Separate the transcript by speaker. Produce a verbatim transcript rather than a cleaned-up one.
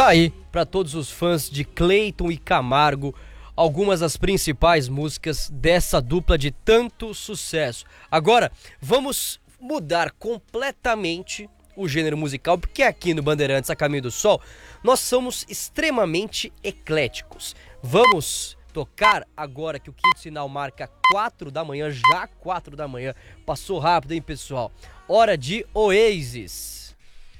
Speaker 1: Tá aí, para todos os fãs de Cleiton e Camargo, algumas das principais músicas dessa dupla de tanto sucesso. Agora, vamos mudar completamente o gênero musical, porque aqui no Bandeirantes a Caminho do Sol, nós somos extremamente ecléticos. Vamos tocar agora que o quinto sinal marca quatro da manhã, já quatro da manhã. Passou rápido, hein, pessoal? Hora de Oasis.